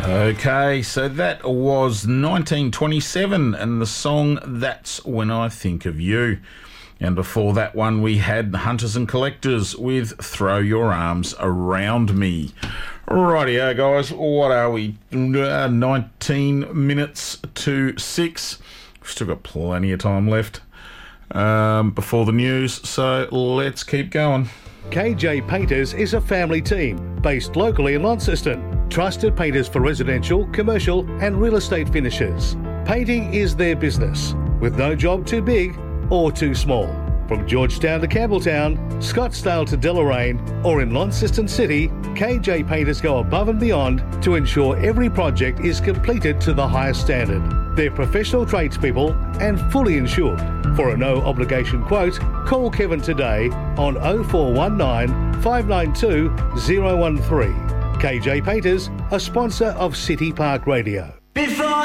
Okay, so that was 1927 and the song That's When I Think of You. And before that one, we had Hunters and Collectors with Throw Your Arms Around Me. Rightio, guys, what are we? 19 minutes to 6. We've still got plenty of time left before the news, so let's keep going. KJ Painters is a family team based locally in Launceston. Trusted painters for residential, commercial and real estate finishes. Painting is their business, with no job too big or too small. From Georgetown to Campbelltown, Scottsdale to Deloraine, or in Launceston City, KJ Painters go above and beyond to ensure every project is completed to the highest standard. They're professional tradespeople and fully insured. For a no-obligation quote, call Kevin today on 0419 592 013. KJ Painters, a sponsor of City Park Radio.